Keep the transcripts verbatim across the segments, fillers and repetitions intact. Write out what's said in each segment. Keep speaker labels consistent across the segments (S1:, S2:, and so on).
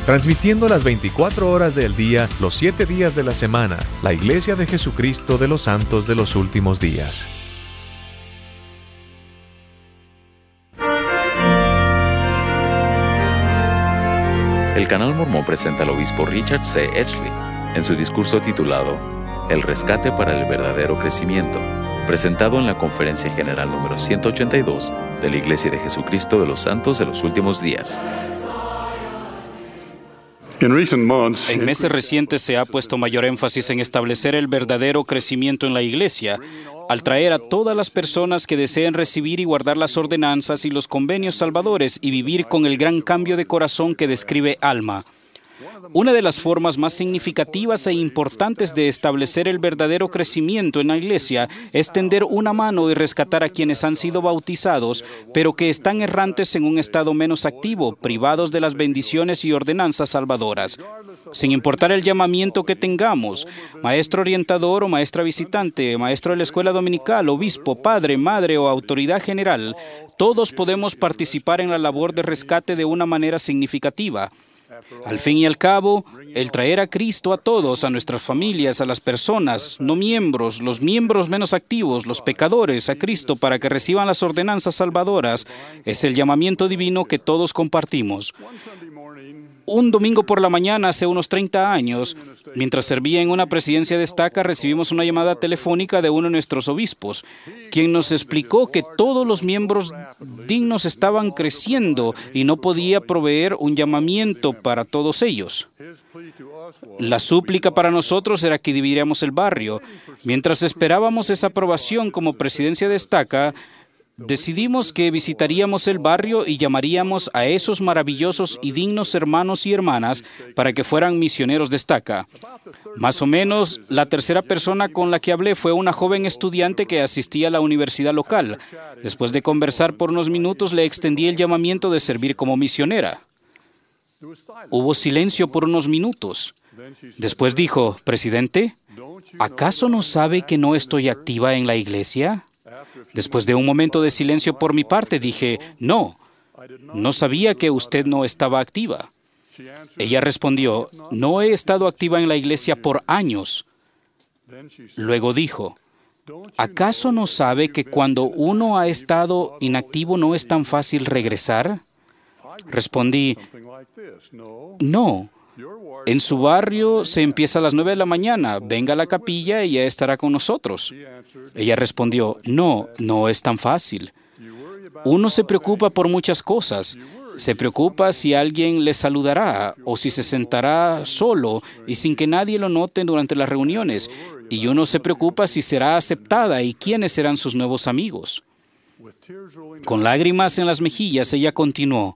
S1: transmitiendo las veinticuatro horas del día, los siete días de la semana, la Iglesia de Jesucristo de los Santos de los Últimos Días.
S2: El Canal Mormón presenta al obispo Richard C. Edgley en su discurso titulado El rescate para el verdadero crecimiento, presentado en la Conferencia General número ciento ochenta y dos de la Iglesia de Jesucristo de los Santos de los Últimos Días.
S3: En meses recientes se ha puesto mayor énfasis en establecer el verdadero crecimiento en la Iglesia, al traer a todas las personas que deseen recibir y guardar las ordenanzas y los convenios salvadores y vivir con el gran cambio de corazón que describe Alma. Una de las formas más significativas e importantes de establecer el verdadero crecimiento en la Iglesia es tender una mano y rescatar a quienes han sido bautizados, pero que están errantes en un estado menos activo, privados de las bendiciones y ordenanzas salvadoras. Sin importar el llamamiento que tengamos, maestro orientador o maestra visitante, maestro de la escuela dominical, obispo, padre, madre o autoridad general, todos podemos participar en la labor de rescate de una manera significativa. Al fin y al cabo, el traer a Cristo a todos, a nuestras familias, a las personas, no miembros, los miembros menos activos, los pecadores, a Cristo para que reciban las ordenanzas salvadoras, es el llamamiento divino que todos compartimos. Un domingo por la mañana, hace unos treinta años, mientras servía en una presidencia de estaca, recibimos una llamada telefónica de uno de nuestros obispos, quien nos explicó que todos los miembros dignos estaban creciendo y no podía proveer un llamamiento para todos ellos. La súplica para nosotros era que dividiéramos el barrio. Mientras esperábamos esa aprobación como presidencia de estaca, decidimos que visitaríamos el barrio y llamaríamos a esos maravillosos y dignos hermanos y hermanas para que fueran misioneros de estaca. Más o menos, la tercera persona con la que hablé fue una joven estudiante que asistía a la universidad local. Después de conversar por unos minutos, le extendí el llamamiento de servir como misionera. Hubo silencio por unos minutos. Después dijo, «Presidente, ¿acaso no sabe que no estoy activa en la iglesia?» Después de un momento de silencio por mi parte, dije, «No, no sabía que usted no estaba activa». Ella respondió, «No he estado activa en la iglesia por años». Luego dijo, «¿Acaso no sabe que cuando uno ha estado inactivo no es tan fácil regresar?» Respondí, «No. En su barrio se empieza a las nueve de la mañana. Venga a la capilla y ella estará con nosotros». Ella respondió, «No, no es tan fácil. Uno se preocupa por muchas cosas. Se preocupa si alguien le saludará o si se sentará solo y sin que nadie lo note durante las reuniones. Y uno se preocupa si será aceptada y quiénes serán sus nuevos amigos». Con lágrimas en las mejillas, ella continuó,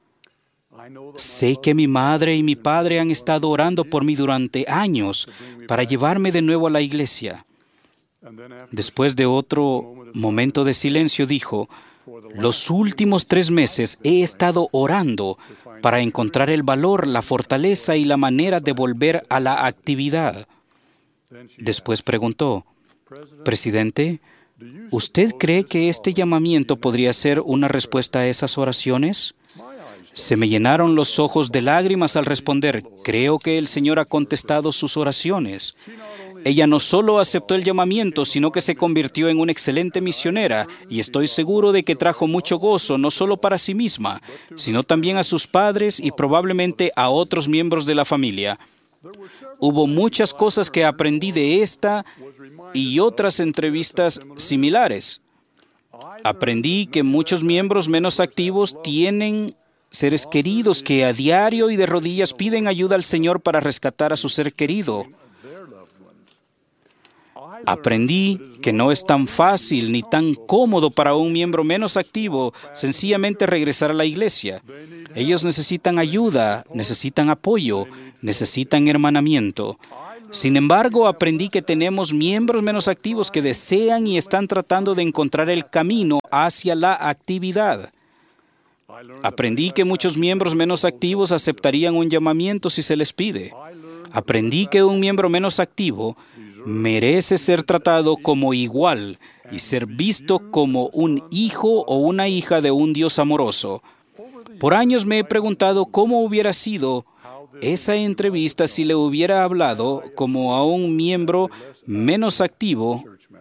S3: «Sé que mi madre y mi padre han estado orando por mí durante años para llevarme de nuevo a la iglesia». Después de otro momento de silencio dijo, «Los últimos tres meses he estado orando para encontrar el valor, la fortaleza y la manera de volver a la actividad». Después preguntó, «Presidente, ¿usted cree que este llamamiento podría ser una respuesta a esas oraciones?» Se me llenaron los ojos de lágrimas al responder, «Creo que el Señor ha contestado sus oraciones». Ella no solo aceptó el llamamiento, sino que se convirtió en una excelente misionera, y estoy seguro de que trajo mucho gozo, no solo para sí misma, sino también a sus padres y probablemente a otros miembros de la familia. Hubo muchas cosas que aprendí de esta y otras entrevistas similares. Aprendí que muchos miembros menos activos tienen seres queridos que a diario y de rodillas piden ayuda al Señor para rescatar a su ser querido. Aprendí que no es tan fácil ni tan cómodo para un miembro menos activo sencillamente regresar a la iglesia. Ellos necesitan ayuda, necesitan apoyo, necesitan hermanamiento. Sin embargo, aprendí que tenemos miembros menos activos que desean y están tratando de encontrar el camino hacia la actividad. Aprendí que muchos miembros menos activos aceptarían un llamamiento si se les pide. Aprendí que un miembro menos activo merece ser tratado como igual y ser visto como un hijo o una hija de un Dios amoroso. Por años me he preguntado cómo hubiera sido esa entrevista si le hubiera hablado como a un miembro menos activo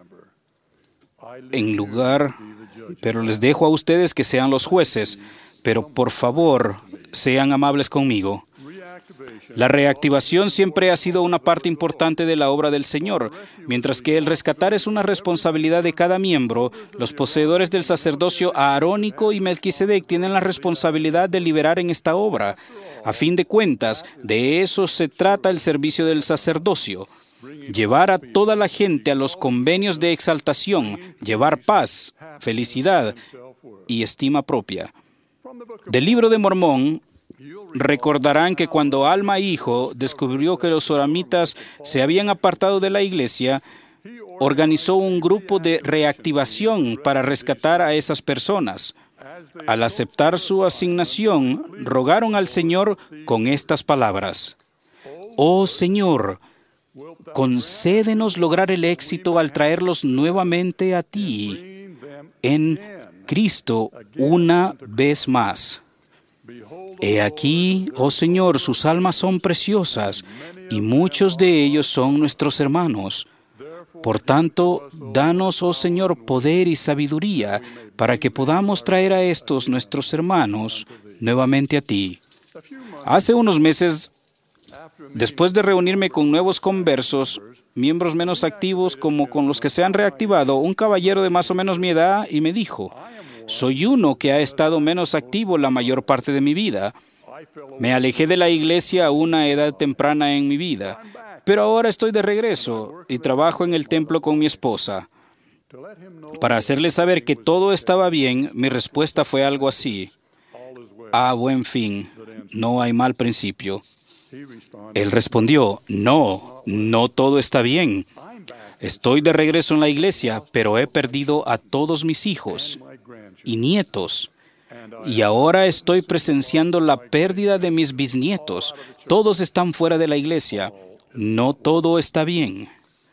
S3: en lugar, pero les dejo a ustedes que sean los jueces, pero por favor, sean amables conmigo. La reactivación siempre ha sido una parte importante de la obra del Señor. Mientras que el rescatar es una responsabilidad de cada miembro, los poseedores del sacerdocio aarónico y Melquisedec tienen la responsabilidad de liberar en esta obra. A fin de cuentas, de eso se trata el servicio del sacerdocio. Llevar a toda la gente a los convenios de exaltación, llevar paz, felicidad y estima propia. Del Libro de Mormón, recordarán que cuando Alma Hijo descubrió que los soramitas se habían apartado de la iglesia, organizó un grupo de reactivación para rescatar a esas personas. Al aceptar su asignación, rogaron al Señor con estas palabras: «Oh Señor, concédenos lograr el éxito al traerlos nuevamente a ti en Cristo una vez más. He aquí, oh Señor, sus almas son preciosas y muchos de ellos son nuestros hermanos. Por tanto, danos, oh Señor, poder y sabiduría para que podamos traer a estos nuestros hermanos nuevamente a ti». Hace unos meses, después de reunirme con nuevos conversos, miembros menos activos como con los que se han reactivado, un caballero de más o menos mi edad y me dijo: «Soy uno que ha estado menos activo la mayor parte de mi vida. Me alejé de la iglesia a una edad temprana en mi vida, pero ahora estoy de regreso y trabajo en el templo con mi esposa». Para hacerle saber que todo estaba bien, mi respuesta fue algo así: «A buen fin, no hay mal principio». Él respondió: «No, no todo está bien. Estoy de regreso en la iglesia, pero he perdido a todos mis hijos y nietos. Y ahora estoy presenciando la pérdida de mis bisnietos. Todos están fuera de la iglesia. No todo está bien».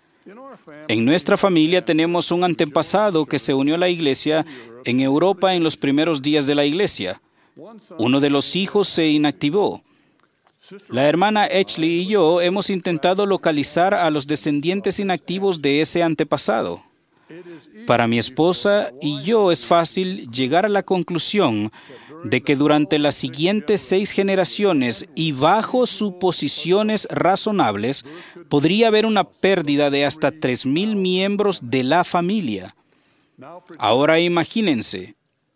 S3: En nuestra familia tenemos un antepasado que se unió a la iglesia en Europa en los primeros días de la iglesia. Uno de los hijos se inactivó. La hermana Ashley y yo hemos intentado localizar a los descendientes inactivos de ese antepasado. Para mi esposa y yo es fácil llegar a la conclusión de que durante las siguientes seis generaciones y bajo suposiciones razonables, podría haber una pérdida de hasta tres mil miembros de la familia. Ahora imagínense,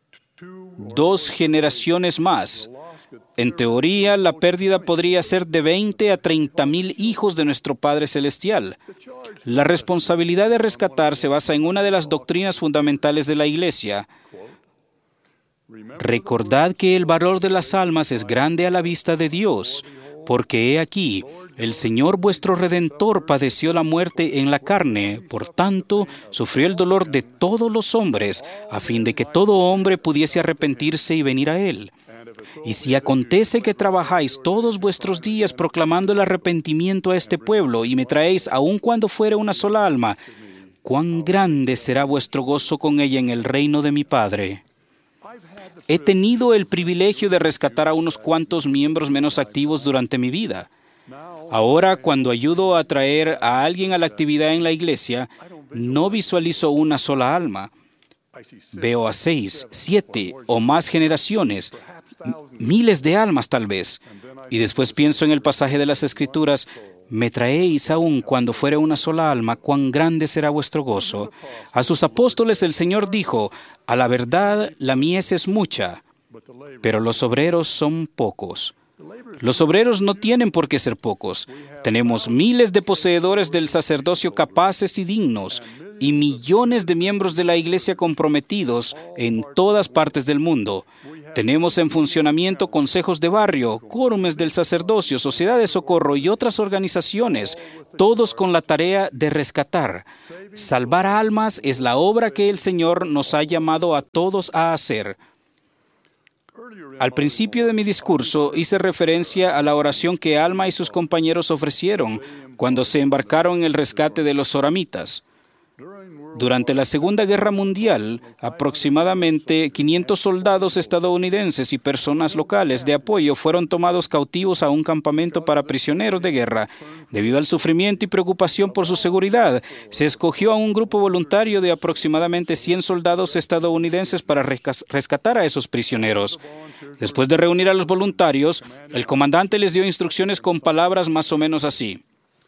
S3: dos generaciones más. En teoría, la pérdida podría ser de veinte a treinta mil hijos de nuestro Padre Celestial. La responsabilidad de rescatar se basa en una de las doctrinas fundamentales de la Iglesia. Recordad que el valor de las almas es grande a la vista de Dios, porque he aquí, el Señor vuestro Redentor padeció la muerte en la carne, por tanto, sufrió el dolor de todos los hombres, a fin de que todo hombre pudiese arrepentirse y venir a Él. Y si acontece que trabajáis todos vuestros días proclamando el arrepentimiento a este pueblo y me traéis aun cuando fuere una sola alma, cuán grande será vuestro gozo con ella en el reino de mi Padre. He tenido el privilegio de rescatar a unos cuantos miembros menos activos durante mi vida. Ahora, cuando ayudo a traer a alguien a la actividad en la iglesia, no visualizo una sola alma. Veo a seis, siete o más generaciones, miles de almas tal vez. Y después pienso en el pasaje de las Escrituras: «Me traéis aún cuando fuere una sola alma, cuán grande será vuestro gozo». A sus apóstoles el Señor dijo: «A la verdad, la mies es mucha, pero los obreros son pocos». Los obreros no tienen por qué ser pocos. Tenemos miles de poseedores del sacerdocio capaces y dignos, y millones de miembros de la iglesia comprometidos en todas partes del mundo. Tenemos en funcionamiento consejos de barrio, quórumes del sacerdocio, sociedad de socorro y otras organizaciones, todos con la tarea de rescatar. Salvar almas es la obra que el Señor nos ha llamado a todos a hacer. Al principio de mi discurso hice referencia a la oración que Alma y sus compañeros ofrecieron cuando se embarcaron en el rescate de los soramitas. Durante la Segunda Guerra Mundial, aproximadamente quinientos soldados estadounidenses y personas locales de apoyo fueron tomados cautivos a un campamento para prisioneros de guerra. Debido al sufrimiento y preocupación por su seguridad, se escogió a un grupo voluntario de aproximadamente cien soldados estadounidenses para rescatar a esos prisioneros. Después de reunir a los voluntarios, el comandante les dio instrucciones con palabras más o menos así: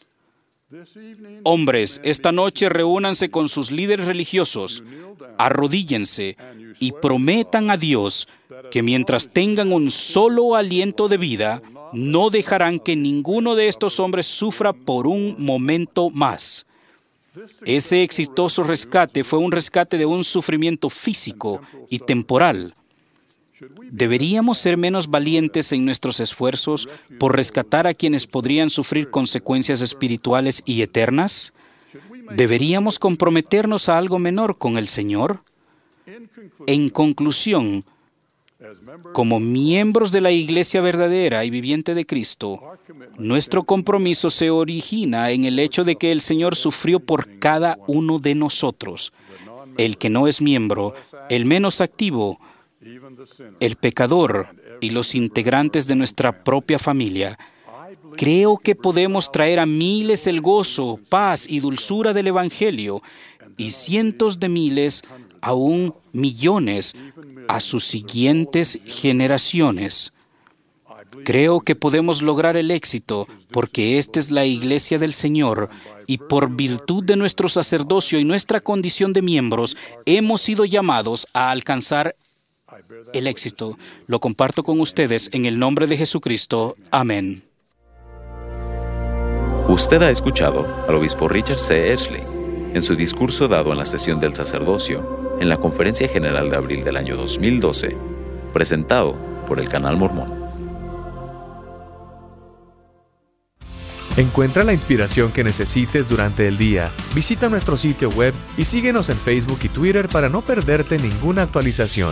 S3: hombres, esta noche reúnanse con sus líderes religiosos, arrodíllense y prometan a Dios que mientras tengan un solo aliento de vida, no dejarán que ninguno de estos hombres sufra por un momento más. Ese exitoso rescate fue un rescate de un sufrimiento físico y temporal. ¿Deberíamos ser menos valientes en nuestros esfuerzos por rescatar a quienes podrían sufrir consecuencias espirituales y eternas? ¿Deberíamos comprometernos a algo menor con el Señor? En conclusión, como miembros de la Iglesia verdadera y viviente de Cristo, nuestro compromiso se origina en el hecho de que el Señor sufrió por cada uno de nosotros, el que no es miembro, el menos activo, el pecador y los integrantes de nuestra propia familia. Creo que podemos traer a miles el gozo, paz y dulzura del Evangelio, y cientos de miles, aún millones, a sus siguientes generaciones. Creo que podemos lograr el éxito porque esta es la Iglesia del Señor y por virtud de nuestro sacerdocio y nuestra condición de miembros, hemos sido llamados a alcanzar el éxito. Lo comparto con ustedes en el nombre de Jesucristo. Amén.
S2: Usted ha escuchado al obispo Richard C. Edgley en su discurso dado en la sesión del sacerdocio en la Conferencia General de abril del año dos mil doce, presentado por el Canal Mormón.
S1: Encuentra la inspiración que necesites durante el día. Visita nuestro sitio web y síguenos en Facebook y Twitter para no perderte ninguna actualización.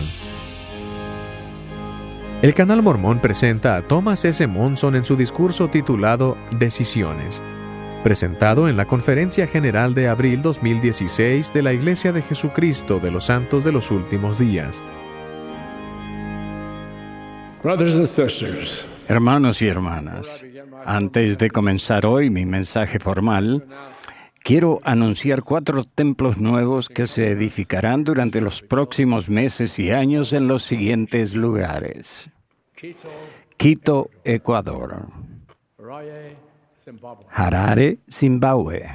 S1: El Canal Mormón presenta a Thomas S. Monson en su discurso titulado Decisiones, presentado en la Conferencia General de abril dos mil dieciséis de la Iglesia de Jesucristo de los Santos de los Últimos Días.
S4: Brothers and sisters, hermanos y hermanas, antes de comenzar hoy mi mensaje formal, quiero anunciar cuatro templos nuevos que se edificarán durante los próximos meses y años en los siguientes lugares: Quito, Ecuador; Harare, Zimbabue;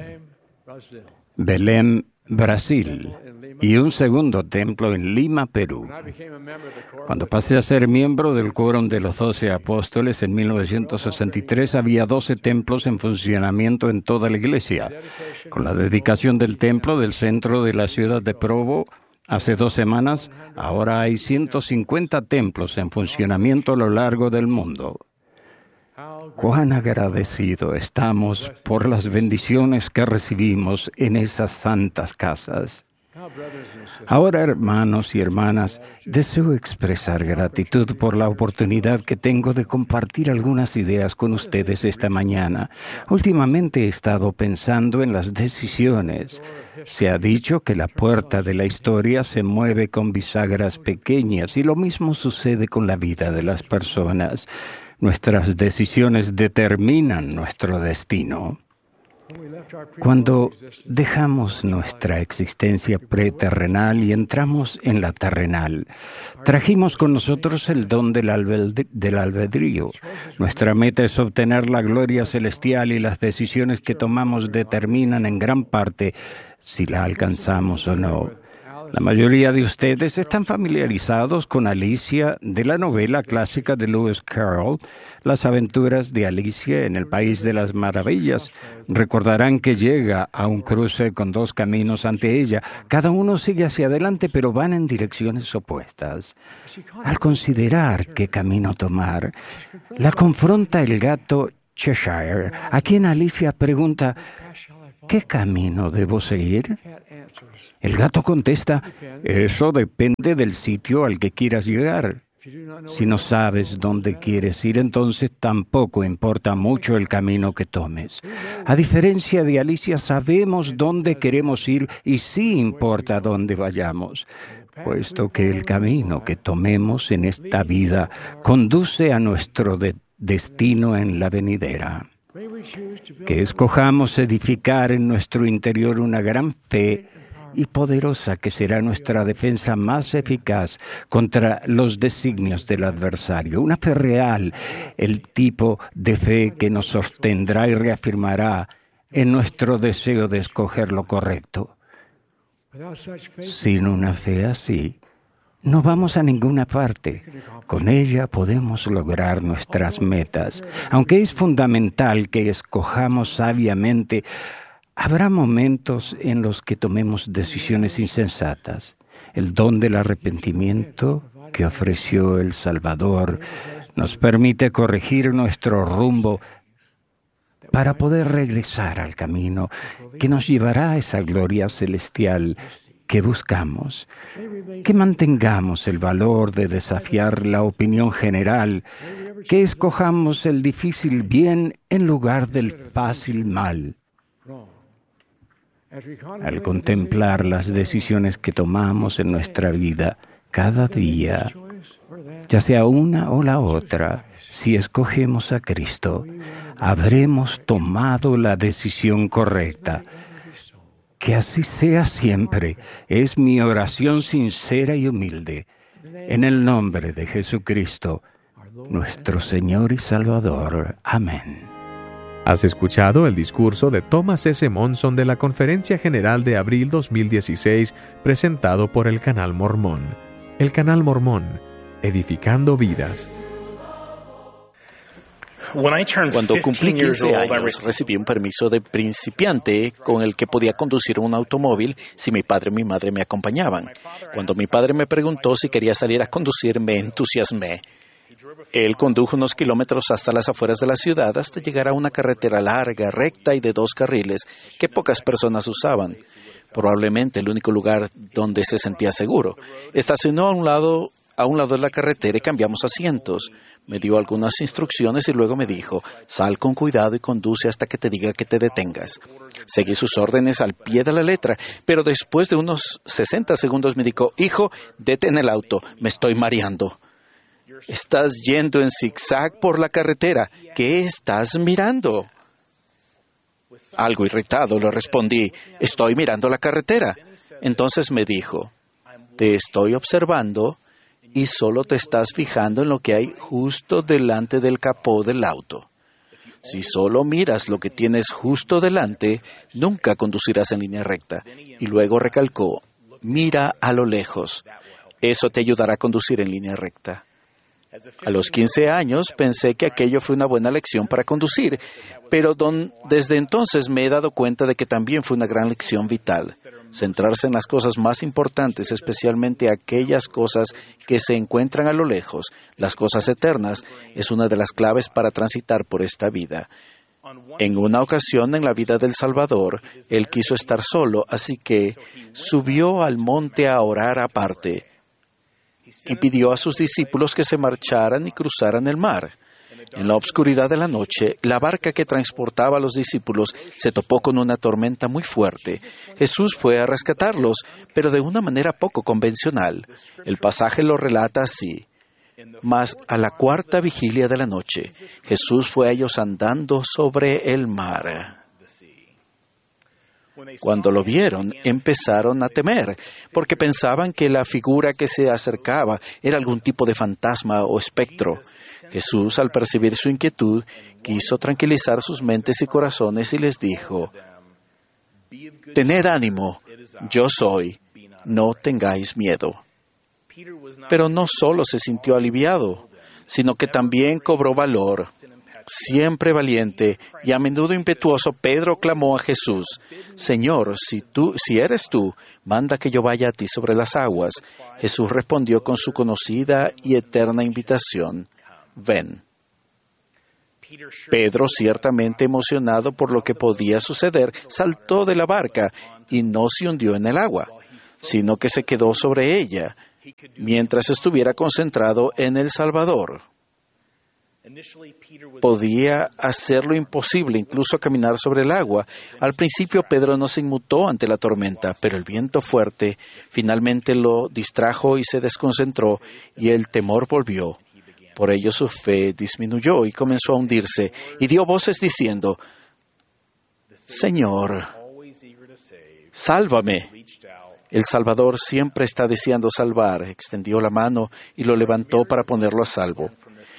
S4: Belém, Brasil; y un segundo templo en Lima, Perú. Cuando pasé a ser miembro del Quórum de los Doce Apóstoles en mil novecientos sesenta y tres, había doce templos en funcionamiento en toda la iglesia. Con la dedicación del templo del centro de la ciudad de Provo, hace dos semanas, ahora hay ciento cincuenta templos en funcionamiento a lo largo del mundo. Cuán agradecidos estamos por las bendiciones que recibimos en esas santas casas. Ahora, hermanos y hermanas, deseo expresar gratitud por la oportunidad que tengo de compartir algunas ideas con ustedes esta mañana. Últimamente he estado pensando en las decisiones. Se ha dicho que la puerta de la historia se mueve con bisagras pequeñas y lo mismo sucede con la vida de las personas. Nuestras decisiones determinan nuestro destino. Cuando dejamos nuestra existencia preterrenal y entramos en la terrenal, trajimos con nosotros el don del, albed- del albedrío. Nuestra meta es obtener la gloria celestial y las decisiones que tomamos determinan en gran parte si la alcanzamos o no. La mayoría de ustedes están familiarizados con Alicia de la novela clásica de Lewis Carroll, Las aventuras de Alicia en el País de las Maravillas. Recordarán que llega a un cruce con dos caminos ante ella. Cada uno sigue hacia adelante, pero van en direcciones opuestas. Al considerar qué camino tomar, la confronta el gato Cheshire, a quien Alicia pregunta: ¿qué camino debo seguir? El gato contesta: eso depende del sitio al que quieras llegar. Si no sabes dónde quieres ir, entonces tampoco importa mucho el camino que tomes. A diferencia de Alicia, sabemos dónde queremos ir y sí importa dónde vayamos, puesto que el camino que tomemos en esta vida conduce a nuestro de- destino en la venidera. Que escojamos edificar en nuestro interior una gran fe y poderosa que será nuestra defensa más eficaz contra los designios del adversario. Una fe real, el tipo de fe que nos sostendrá y reafirmará en nuestro deseo de escoger lo correcto. Sin una fe así, no vamos a ninguna parte. Con ella podemos lograr nuestras metas. Aunque es fundamental que escojamos sabiamente, habrá momentos en los que tomemos decisiones insensatas. El don del arrepentimiento que ofreció el Salvador nos permite corregir nuestro rumbo para poder regresar al camino que nos llevará a esa gloria celestial que buscamos. Que mantengamos el valor de desafiar la opinión general, que escojamos el difícil bien en lugar del fácil mal. Al contemplar las decisiones que tomamos en nuestra vida cada día, ya sea una o la otra, si escogemos a Cristo, habremos tomado la decisión correcta. Que así sea siempre, es mi oración sincera y humilde. En el nombre de Jesucristo, nuestro Señor y Salvador. Amén.
S1: Has escuchado el discurso de Thomas S. Monson de la Conferencia General de abril dos mil dieciséis, presentado por el Canal Mormón. El Canal Mormón, edificando vidas.
S5: Cuando cumplí quince años, recibí un permiso de principiante con el que podía conducir un automóvil si mi padre y mi madre me acompañaban. Cuando mi padre me preguntó si quería salir a conducir, me entusiasmé. Él condujo unos kilómetros hasta las afueras de la ciudad hasta llegar a una carretera larga, recta y de dos carriles que pocas personas usaban. Probablemente el único lugar donde se sentía seguro. Estacionó a un lado, a un lado de la carretera y cambiamos asientos. Me dio algunas instrucciones y luego me dijo, sal con cuidado y conduce hasta que te diga que te detengas. Seguí sus órdenes al pie de la letra, pero después de unos sesenta segundos me dijo, hijo, detén el auto, me estoy mareando. Estás yendo en zigzag por la carretera. ¿Qué estás mirando? Algo irritado le respondí, estoy mirando la carretera. Entonces me dijo, te estoy observando y solo te estás fijando en lo que hay justo delante del capó del auto. Si solo miras lo que tienes justo delante, nunca conducirás en línea recta. Y luego recalcó, mira a lo lejos. Eso te ayudará a conducir en línea recta. A los quince años pensé que aquello fue una buena lección para conducir, pero don, desde entonces me he dado cuenta de que también fue una gran lección vital. Centrarse en las cosas más importantes, especialmente aquellas cosas que se encuentran a lo lejos, las cosas eternas, es una de las claves para transitar por esta vida. En una ocasión en la vida del Salvador, él quiso estar solo, así que subió al monte a orar aparte y pidió a sus discípulos que se marcharan y cruzaran el mar. En la oscuridad de la noche, la barca que transportaba a los discípulos se topó con una tormenta muy fuerte. Jesús fue a rescatarlos, pero de una manera poco convencional. El pasaje lo relata así. Mas a la cuarta vigilia de la noche, Jesús fue a ellos andando sobre el mar. Cuando lo vieron, empezaron a temer, porque pensaban que la figura que se acercaba era algún tipo de fantasma o espectro. Jesús, al percibir su inquietud, quiso tranquilizar sus mentes y corazones y les dijo, «Tened ánimo, yo soy, no tengáis miedo». Pero no solo se sintió aliviado, sino que también cobró valor. Siempre valiente y a menudo impetuoso, Pedro clamó a Jesús, «Señor, si tú, si eres tú, manda que yo vaya a ti sobre las aguas». Jesús respondió con su conocida y eterna invitación, «Ven». Pedro, ciertamente emocionado por lo que podía suceder, saltó de la barca y no se hundió en el agua, sino que se quedó sobre ella. mientras estuviera concentrado en el Salvador. Podía hacer lo imposible, incluso caminar sobre el agua. Al principio Pedro no se inmutó ante la tormenta, pero el viento fuerte finalmente lo distrajo y se desconcentró, y el temor volvió. Por ello su fe disminuyó y comenzó a hundirse, y dio voces diciendo: Señor, sálvame. El Salvador siempre está deseando salvar. Extendió la mano y lo levantó para ponerlo a salvo.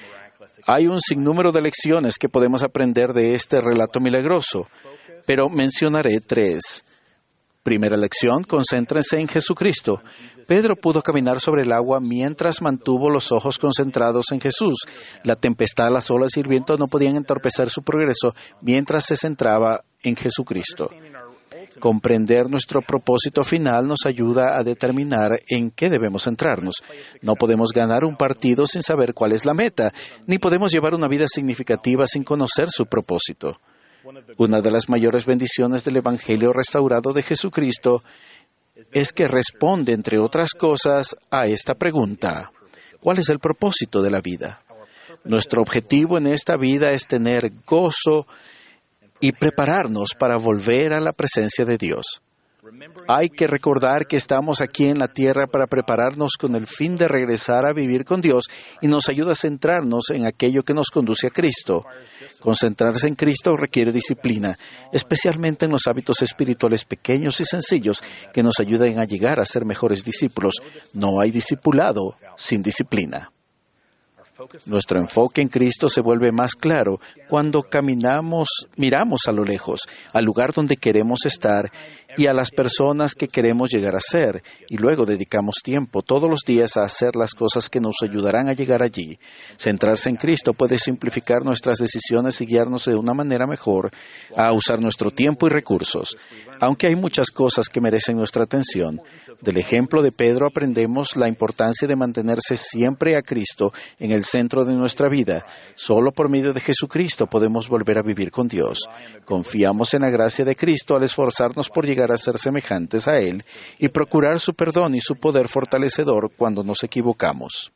S5: Hay un sinnúmero de lecciones que podemos aprender de este relato milagroso, pero mencionaré tres. Primera lección, concéntrense en Jesucristo. Pedro pudo caminar sobre el agua mientras mantuvo los ojos concentrados en Jesús. La tempestad, las olas y el viento no podían entorpecer su progreso mientras se centraba en Jesucristo. Comprender nuestro propósito final nos ayuda a determinar en qué debemos centrarnos. No podemos ganar un partido sin saber cuál es la meta, ni podemos llevar una vida significativa sin conocer su propósito. Una de las mayores bendiciones del Evangelio restaurado de Jesucristo es que responde, entre otras cosas, a esta pregunta: ¿cuál es el propósito de la vida? Nuestro objetivo en esta vida es tener gozo y prepararnos para volver a la presencia de Dios. Hay que recordar que estamos aquí en la tierra para prepararnos con el fin de regresar a vivir con Dios, y nos ayuda a centrarnos en aquello que nos conduce a Cristo. Concentrarse en Cristo requiere disciplina, especialmente en los hábitos espirituales pequeños y sencillos que nos ayuden a llegar a ser mejores discípulos. No hay discipulado sin disciplina. Nuestro enfoque en Cristo se vuelve más claro cuando caminamos, miramos a lo lejos, al lugar donde queremos estar y a las personas que queremos llegar a ser, y luego dedicamos tiempo todos los días a hacer las cosas que nos ayudarán a llegar allí. Centrarse en Cristo puede simplificar nuestras decisiones y guiarnos de una manera mejor a usar nuestro tiempo y recursos. Aunque hay muchas cosas que merecen nuestra atención, del ejemplo de Pedro aprendemos la importancia de mantenerse siempre a Cristo en el centro de nuestra vida. Solo por medio de Jesucristo podemos volver a vivir con Dios. Confiamos en la gracia de Cristo al esforzarnos por llegar a ser semejantes a Él y procurar su perdón y su poder fortalecedor cuando nos equivocamos.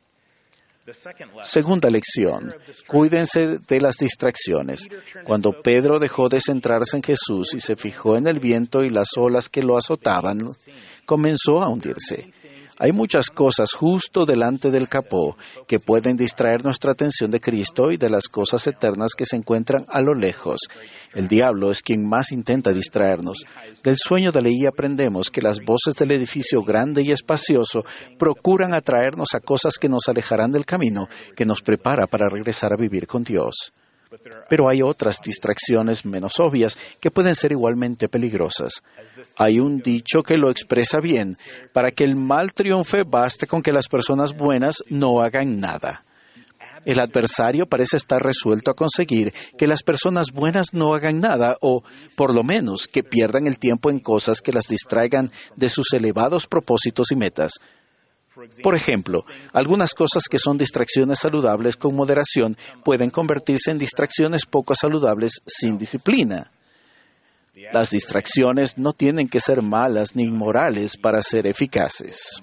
S5: Segunda lección, cuídense de las distracciones. Cuando Pedro dejó de centrarse en Jesús y se fijó en el viento y las olas que lo azotaban, comenzó a hundirse. Hay muchas cosas justo delante del capó que pueden distraer nuestra atención de Cristo y de las cosas eternas que se encuentran a lo lejos. El diablo es quien más intenta distraernos. Del sueño de Leí aprendemos que las voces del edificio grande y espacioso procuran atraernos a cosas que nos alejarán del camino que nos prepara para regresar a vivir con Dios. Pero hay otras distracciones menos obvias que pueden ser igualmente peligrosas. Hay un dicho que lo expresa bien: para que el mal triunfe, baste con que las personas buenas no hagan nada. El adversario parece estar resuelto a conseguir que las personas buenas no hagan nada, o, por lo menos, que pierdan el tiempo en cosas que las distraigan de sus elevados propósitos y metas. Por ejemplo, algunas cosas que son distracciones saludables con moderación pueden convertirse en distracciones poco saludables sin disciplina. Las distracciones no tienen que ser malas ni inmorales para ser eficaces.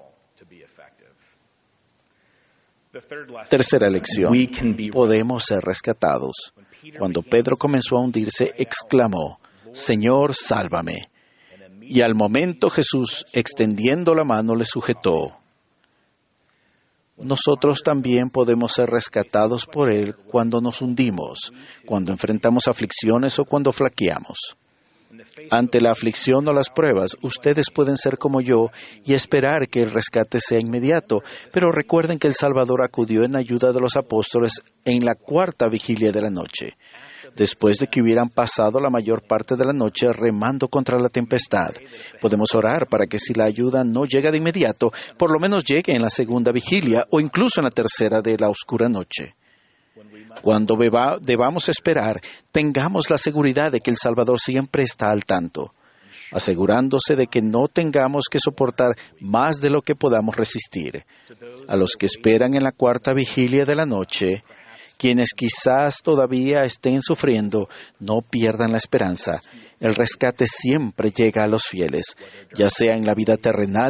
S5: Tercera lección. Podemos ser rescatados. Cuando Pedro comenzó a hundirse, exclamó: Señor, sálvame. Y al momento Jesús, extendiendo la mano, le sujetó. Nosotros también podemos ser rescatados por Él cuando nos hundimos, cuando enfrentamos aflicciones o cuando flaqueamos. Ante la aflicción o las pruebas, ustedes pueden ser como yo y esperar que el rescate sea inmediato, pero recuerden que el Salvador acudió en ayuda de los apóstoles en la cuarta vigilia de la noche, después de que hubieran pasado la mayor parte de la noche remando contra la tempestad. Podemos orar para que si la ayuda no llega de inmediato, por lo menos llegue en la segunda vigilia o incluso en la tercera de la oscura noche. Cuando beba, debamos esperar, tengamos la seguridad de que el Salvador siempre está al tanto, asegurándose de que no tengamos que soportar más de lo que podamos resistir. A los que esperan en la cuarta vigilia de la noche, quienes quizás todavía estén sufriendo, no pierdan la esperanza. El rescate siempre llega a los fieles, ya sea en la vida terrenal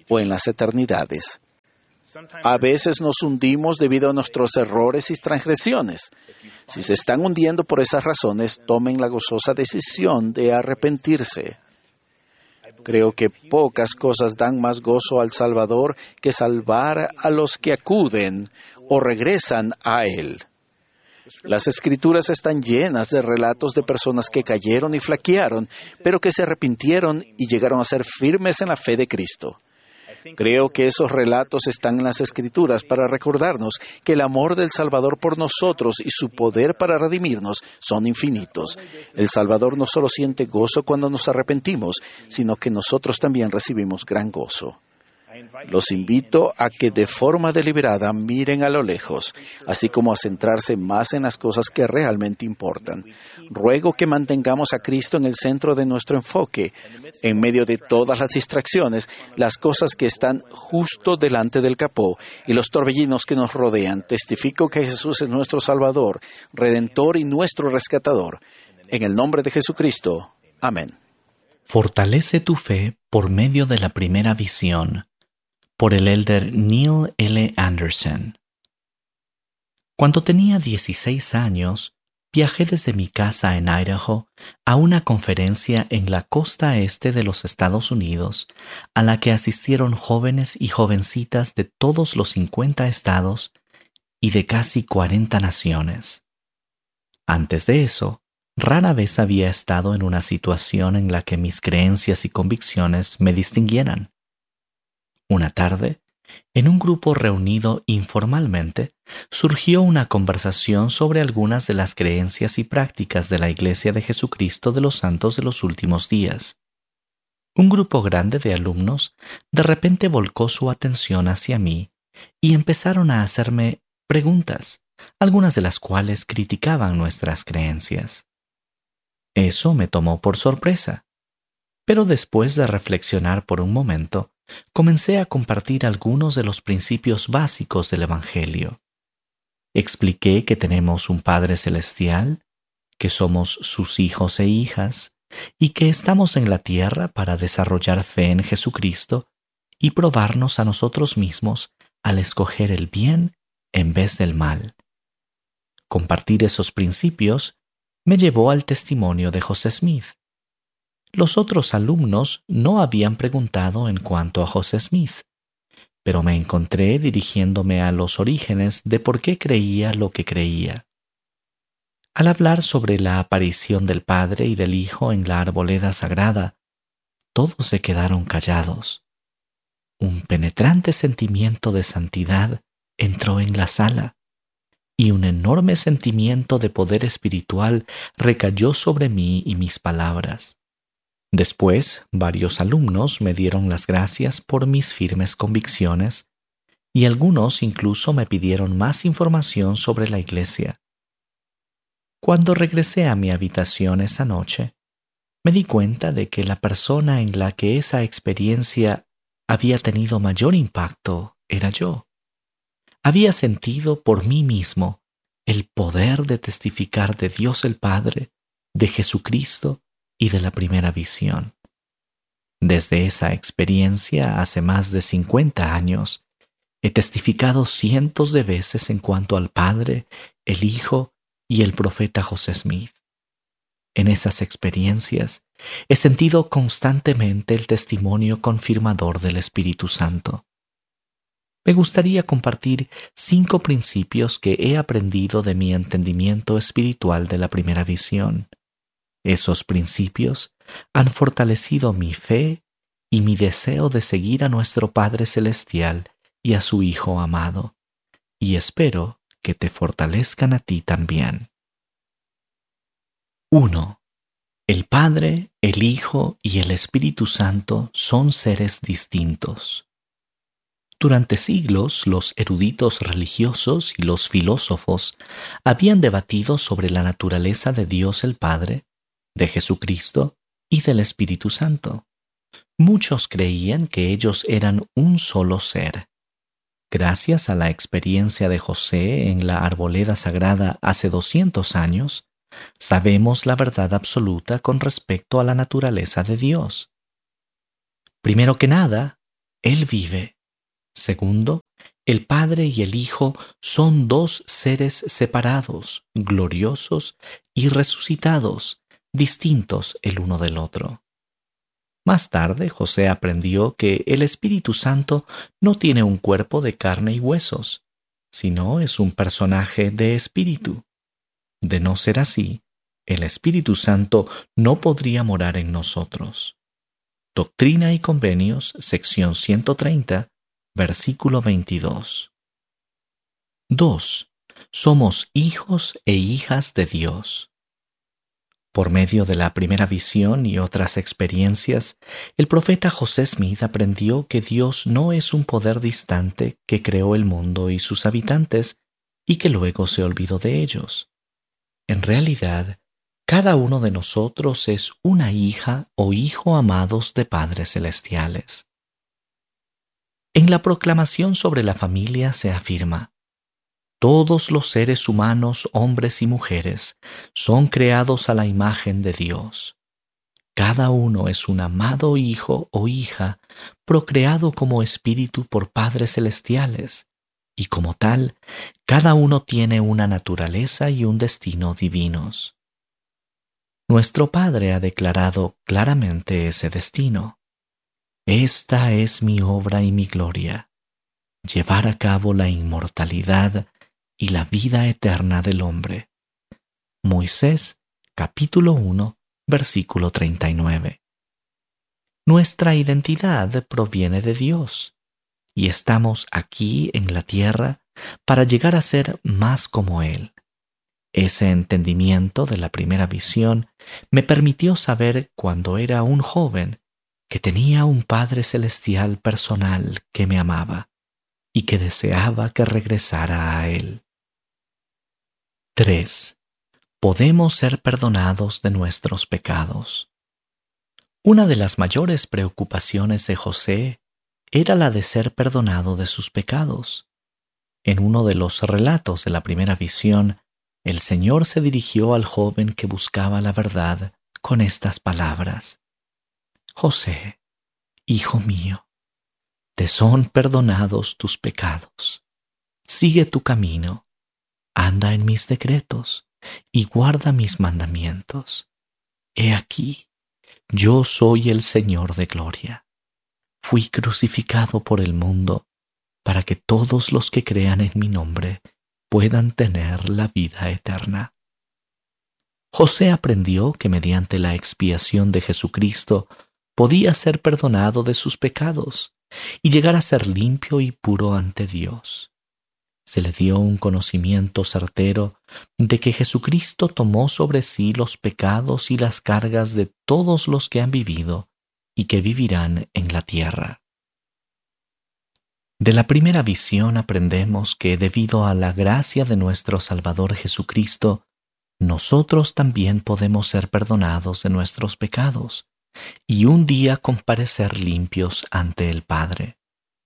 S5: o en las eternidades. A veces nos hundimos debido a nuestros errores y transgresiones. Si se están hundiendo por esas razones, tomen la gozosa decisión de arrepentirse. Creo que pocas cosas dan más gozo al Salvador que salvar a los que acuden o regresan a Él. Las Escrituras están llenas de relatos de personas que cayeron y flaquearon, pero que se arrepintieron y llegaron a ser firmes en la fe de Cristo. Creo que esos relatos están en las Escrituras para recordarnos que el amor del Salvador por nosotros y su poder para redimirnos son infinitos. El Salvador no solo siente gozo cuando nos arrepentimos, sino que nosotros también recibimos gran gozo. Los invito a que de forma deliberada miren a lo lejos, así como a centrarse más en las cosas que realmente importan. Ruego que mantengamos a Cristo en el centro de nuestro enfoque, en medio de todas las distracciones, las cosas que están justo delante del capó y los torbellinos que nos rodean. Testifico que Jesús es nuestro Salvador, Redentor y nuestro Rescatador. En el nombre de Jesucristo. Amén.
S6: Fortalece tu fe por medio de la primera visión. Por el elder Neil L. Anderson. Cuando tenía dieciséis años, viajé desde mi casa en Idaho a una conferencia en la costa este de los Estados Unidos, a la que asistieron jóvenes y jovencitas de todos los cincuenta estados y de casi cuarenta naciones. Antes de eso, rara vez había estado en una situación en la que mis creencias y convicciones me distinguieran. Una tarde, en un grupo reunido informalmente, surgió una conversación sobre algunas de las creencias y prácticas de la Iglesia de Jesucristo de los Santos de los Últimos Días. Un grupo grande de alumnos de repente volcó su atención hacia mí y empezaron a hacerme preguntas, algunas de las cuales criticaban nuestras creencias. Eso me tomó por sorpresa, pero después de reflexionar por un momento, comencé a compartir algunos de los principios básicos del Evangelio. Expliqué que tenemos un Padre Celestial, que somos sus hijos e hijas, y que estamos en la tierra para desarrollar fe en Jesucristo y probarnos a nosotros mismos al escoger el bien en vez del mal. Compartir esos principios me llevó al testimonio de José Smith. Los otros alumnos no habían preguntado en cuanto a José Smith, pero me encontré dirigiéndome a los orígenes de por qué creía lo que creía. Al hablar sobre la aparición del Padre y del Hijo en la arboleda sagrada, todos se quedaron callados. Un penetrante sentimiento de santidad entró en la sala, y un enorme sentimiento de poder espiritual recayó sobre mí y mis palabras. Después, varios alumnos me dieron las gracias por mis firmes convicciones y algunos incluso me pidieron más información sobre la iglesia. Cuando regresé a mi habitación esa noche, me di cuenta de que la persona en la que esa experiencia había tenido mayor impacto era yo. Había sentido por mí mismo el poder de testificar de Dios el Padre, de Jesucristo y de la primera visión. Desde esa experiencia hace más de cincuenta años, he testificado cientos de veces en cuanto al Padre, el Hijo y el profeta José Smith. En esas experiencias he sentido constantemente el testimonio confirmador del Espíritu Santo. Me gustaría compartir cinco principios que he aprendido de mi entendimiento espiritual de la primera visión. Esos principios han fortalecido mi fe y mi deseo de seguir a nuestro Padre Celestial y a su Hijo amado, y espero que te fortalezcan a ti también. uno. El Padre, el Hijo y el Espíritu Santo son seres distintos. Durante siglos, los eruditos religiosos y los filósofos habían debatido sobre la naturaleza de Dios el Padre, de Jesucristo y del Espíritu Santo. Muchos creían que ellos eran un solo ser. Gracias a la experiencia de José en la arboleda sagrada hace doscientos años, sabemos la verdad absoluta con respecto a la naturaleza de Dios. Primero que nada, Él vive. Segundo, el Padre y el Hijo son dos seres separados, gloriosos y resucitados, distintos el uno del otro. Más tarde, José aprendió que el Espíritu Santo no tiene un cuerpo de carne y huesos, sino es un personaje de espíritu. De no ser así, el Espíritu Santo no podría morar en nosotros. Doctrina y Convenios, sección ciento treinta, versículo veintidós. dos. Somos hijos e hijas de Dios. Por medio de la primera visión y otras experiencias, el profeta José Smith aprendió que Dios no es un poder distante que creó el mundo y sus habitantes y que luego se olvidó de ellos. En realidad, cada uno de nosotros es una hija o hijo amados de padres celestiales. En la proclamación sobre la familia se afirma: todos los seres humanos, hombres y mujeres, son creados a la imagen de Dios. Cada uno es un amado hijo o hija, procreado como espíritu por padres celestiales, y como tal, cada uno tiene una naturaleza y un destino divinos. Nuestro Padre ha declarado claramente ese destino. Esta es mi obra y mi gloria, llevar a cabo la inmortalidad y la vida eterna del hombre. Moisés, capítulo uno, versículo treinta y nueve. Nuestra identidad proviene de Dios, y estamos aquí en la tierra para llegar a ser más como Él. Ese entendimiento de la primera visión me permitió saber cuando era un joven que tenía un Padre Celestial personal que me amaba y que deseaba que regresara a Él. tres. Podemos ser perdonados de nuestros pecados. Una de las mayores preocupaciones de José era la de ser perdonado de sus pecados. En uno de los relatos de la primera visión, el Señor se dirigió al joven que buscaba la verdad con estas palabras: José, hijo mío, te son perdonados tus pecados. Sigue tu camino. Anda en mis decretos y guarda mis mandamientos. He aquí, yo soy el Señor de gloria. Fui crucificado por el mundo para que todos los que crean en mi nombre puedan tener la vida eterna. José aprendió que mediante la expiación de Jesucristo podía ser perdonado de sus pecados y llegar a ser limpio y puro ante Dios. Se le dio un conocimiento certero de que Jesucristo tomó sobre sí los pecados y las cargas de todos los que han vivido y que vivirán en la tierra. De la primera visión aprendemos que debido a la gracia de nuestro Salvador Jesucristo, nosotros también podemos ser perdonados de nuestros pecados y un día comparecer limpios ante el Padre.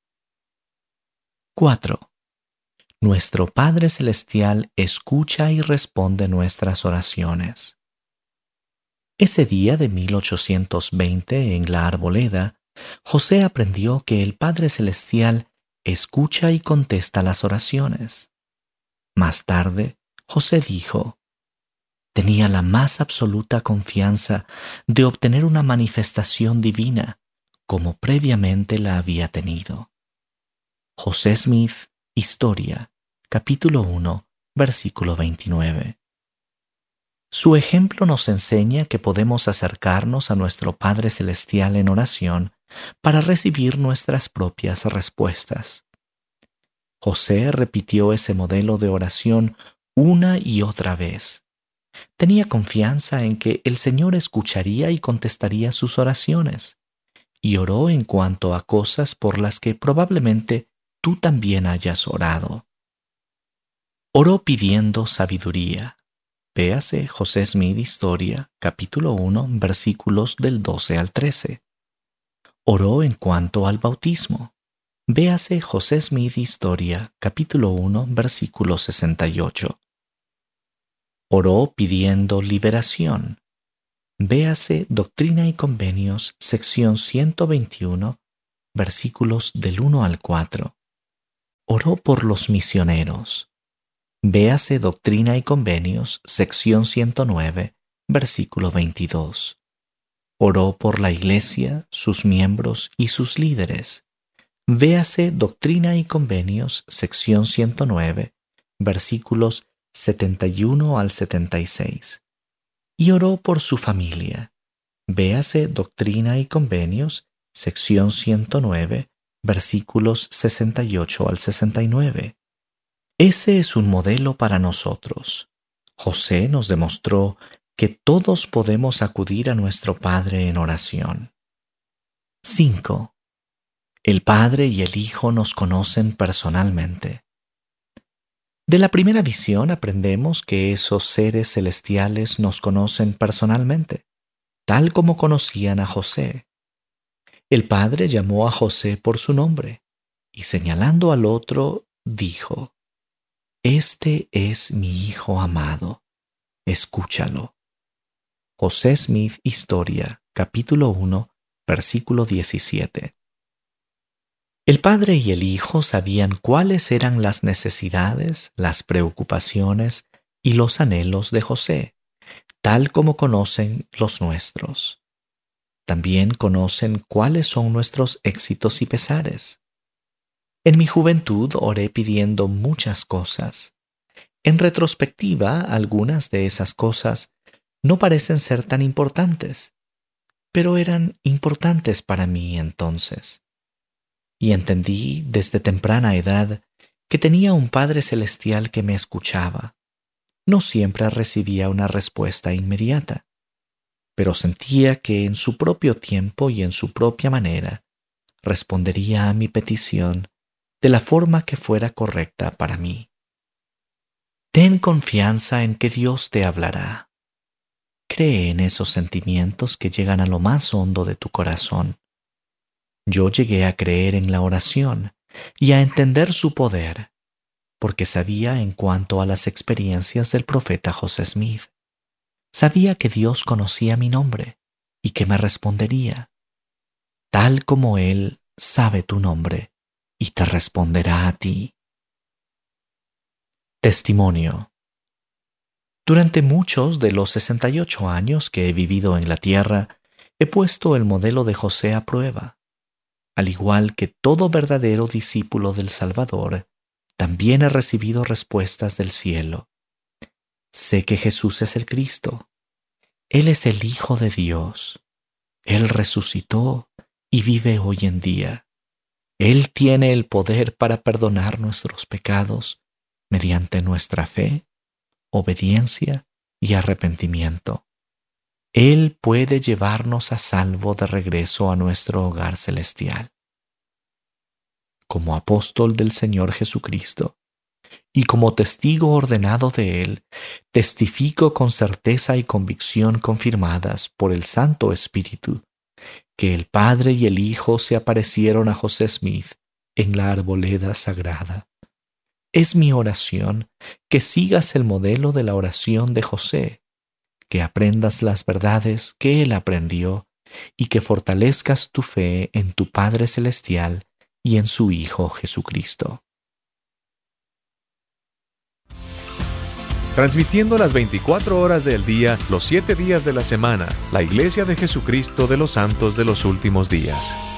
S6: cuatro. Nuestro Padre Celestial escucha y responde nuestras oraciones. Ese día de mil ochocientos veinte en la Arboleda, José aprendió que el Padre Celestial escucha y contesta las oraciones. Más tarde, José dijo: tenía la más absoluta confianza de obtener una manifestación divina, como previamente la había tenido. José Smith, Historia, capítulo uno, versículo veintinueve. Su ejemplo nos enseña que podemos acercarnos a nuestro Padre Celestial en oración para recibir nuestras propias respuestas. José repitió ese modelo de oración una y otra vez. Tenía confianza en que el Señor escucharía y contestaría sus oraciones, y oró en cuanto a cosas por las que probablemente tú también hayas orado. Oró pidiendo sabiduría. Véase José Smith Historia, capítulo uno, versículos del doce al trece. Oró en cuanto al bautismo. Véase José Smith Historia, capítulo uno, versículo sesenta y ocho. Oró pidiendo liberación. Véase Doctrina y Convenios, sección ciento veintiuno, versículos del uno al cuatro. Oró por los misioneros. Véase Doctrina y Convenios, sección ciento nueve, versículo veintidós. Oró por la Iglesia, sus miembros y sus líderes. Véase Doctrina y Convenios, sección ciento nueve, versículos setenta y uno al setenta y seis. Y oró por su familia. Véase Doctrina y Convenios, sección ciento nueve, versículos sesenta y ocho al sesenta y nueve. Ese es un modelo para nosotros. José nos demostró que todos podemos acudir a nuestro Padre en oración. cinco. El Padre y el Hijo nos conocen personalmente. De la primera visión aprendemos que esos seres celestiales nos conocen personalmente, tal como conocían a José. El Padre llamó a José por su nombre y señalando al otro, dijo: Este es mi Hijo amado, escúchalo. José Smith, Historia, capítulo uno, versículo diecisiete. El Padre y el Hijo sabían cuáles eran las necesidades, las preocupaciones y los anhelos de José, tal como conocen los nuestros. También conocen cuáles son nuestros éxitos y pesares. En mi juventud oré pidiendo muchas cosas. En retrospectiva, algunas de esas cosas no parecen ser tan importantes, pero eran importantes para mí entonces. Y entendí desde temprana edad que tenía un Padre Celestial que me escuchaba. No siempre recibía una respuesta inmediata, pero sentía que en su propio tiempo y en su propia manera respondería a mi petición de la forma que fuera correcta para mí. Ten confianza en que Dios te hablará. Cree en esos sentimientos que llegan a lo más hondo de tu corazón. Yo llegué a creer en la oración y a entender su poder, porque sabía en cuanto a las experiencias del profeta José Smith. Sabía que Dios conocía mi nombre y que me respondería, tal como Él sabe tu nombre y te responderá a ti. Testimonio. Durante muchos de los sesenta y ocho años que he vivido en la tierra, he puesto el modelo de José a prueba. Al igual que todo verdadero discípulo del Salvador, también he recibido respuestas del cielo. Sé que Jesús es el Cristo. Él es el Hijo de Dios. Él resucitó y vive hoy en día. Él tiene el poder para perdonar nuestros pecados mediante nuestra fe, obediencia y arrepentimiento. Él puede llevarnos a salvo de regreso a nuestro hogar celestial. Como apóstol del Señor Jesucristo y como testigo ordenado de Él, testifico con certeza y convicción confirmadas por el Santo Espíritu que el Padre y el Hijo se aparecieron a José Smith en la arboleda sagrada. Es mi oración que sigas el modelo de la oración de José, que aprendas las verdades que él aprendió y que fortalezcas tu fe en tu Padre Celestial y en su Hijo Jesucristo.
S1: Transmitiendo las veinticuatro horas del día, los siete días de la semana, la Iglesia de Jesucristo de los Santos de los Últimos Días.